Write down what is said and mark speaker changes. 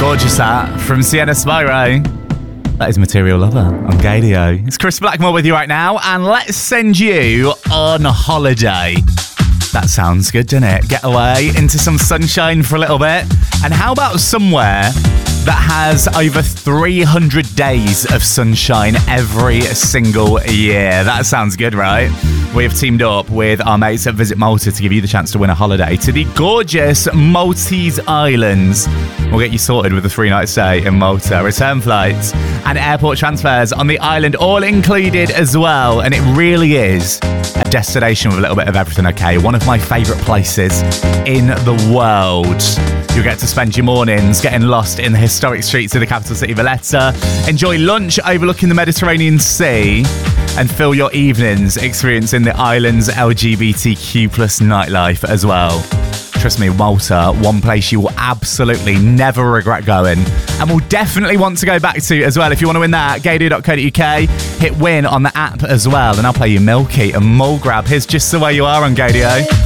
Speaker 1: Gorgeous that from Sienna Spiro. That is Material Lover on Gadio. It's Chris Blackmore with you right now, and let's send you on holiday. That sounds good, doesn't it? Get away into some sunshine for a little bit. And how about somewhere that has over 300 days of sunshine every single year? That sounds good, right? We have teamed up with our mates at Visit Malta to give you the chance to win a holiday to the gorgeous Maltese Islands. We'll get you sorted with a 3-night stay in Malta, return flights and airport transfers on the island, all included as well. And it really is a destination with a little bit of everything, okay? One of my favourite places in the world. You'll get to spend your mornings getting lost in the historic streets of the capital city, Valletta, enjoy lunch overlooking the Mediterranean Sea, and fill your evenings experiencing the island's LGBTQ plus nightlife as well. Trust me, Malta, one place you will absolutely never regret going, and will definitely want to go back to as well. If you want to win that, gadio.co.uk, hit win on the app as well, and I'll play you Milky and Mole Grab. Here's Just the Way You Are on Gadio.